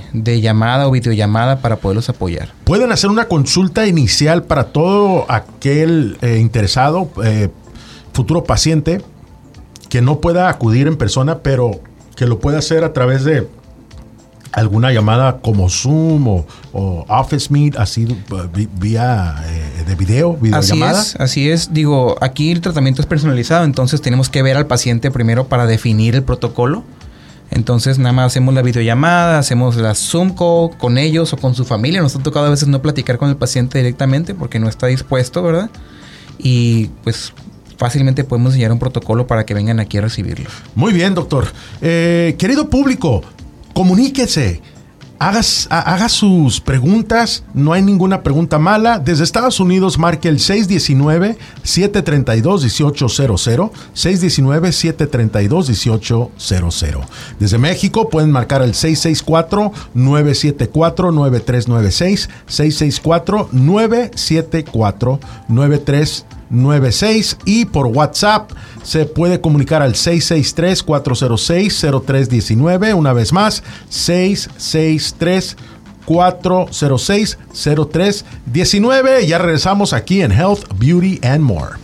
de llamada o videollamada para poderlos apoyar. Pueden hacer una consulta inicial para todo aquel interesado, futuro paciente, que no pueda acudir en persona, pero que lo pueda hacer a través de alguna llamada como Zoom o Office Meet, así vía de videollamada. Así es. Digo, aquí el tratamiento es personalizado, entonces tenemos que ver al paciente primero para definir el protocolo. Entonces nada más hacemos la videollamada, hacemos la Zoom call con ellos o con su familia. Nos ha tocado a veces no platicar con el paciente directamente porque no está dispuesto, ¿verdad? Y pues fácilmente podemos enseñar un protocolo para que vengan aquí a recibirlo. Muy bien, doctor. Querido público, comuníquese. Haga sus preguntas. No hay ninguna pregunta mala. Desde Estados Unidos, marque el 619-732-1800. 619-732-1800. Desde México pueden marcar el 664-974-9396. 664-974-9396. Y por WhatsApp se puede comunicar al 663-406-0319. Una vez más, 663-406-0319. Ya regresamos aquí en Health, Beauty and More.